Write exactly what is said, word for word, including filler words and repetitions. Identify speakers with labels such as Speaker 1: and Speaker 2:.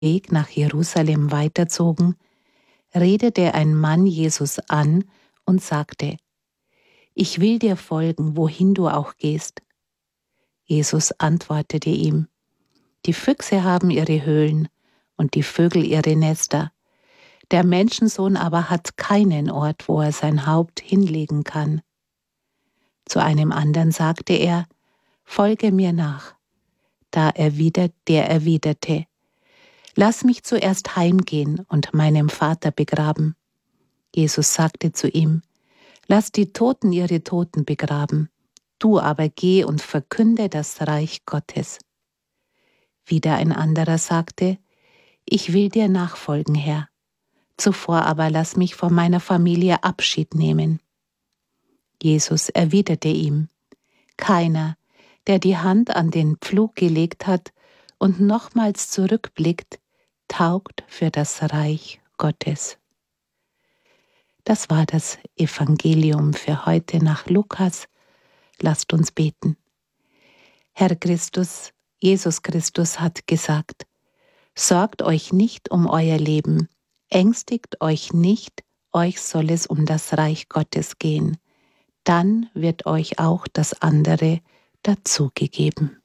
Speaker 1: Weg nach Jerusalem weiterzogen, redete ein Mann Jesus an und sagte: Ich will dir folgen, wohin du auch gehst. Jesus antwortete ihm: Die Füchse haben ihre Höhlen und die Vögel ihre Nester. Der Menschensohn aber hat keinen Ort, wo er sein Haupt hinlegen kann. Zu einem anderen sagte er: Folge mir nach. Da erwidert, der erwiderte: Lass mich zuerst heimgehen und meinem Vater begraben. Jesus sagte zu ihm: Lass die Toten ihre Toten begraben, du aber geh und verkünde das Reich Gottes. Wieder ein anderer sagte: Ich will dir nachfolgen, Herr. Zuvor aber lass mich von meiner Familie Abschied nehmen. Jesus erwiderte ihm: Keiner, der die Hand an den Pflug gelegt hat und nochmals zurückblickt, taugt für das Reich Gottes. Das war das Evangelium für heute nach Lukas. Lasst uns beten. Herr Christus, Jesus Christus hat gesagt: Sorgt euch nicht um euer Leben, ängstigt euch nicht, euch soll es um das Reich Gottes gehen. Dann wird euch auch das andere dazugegeben.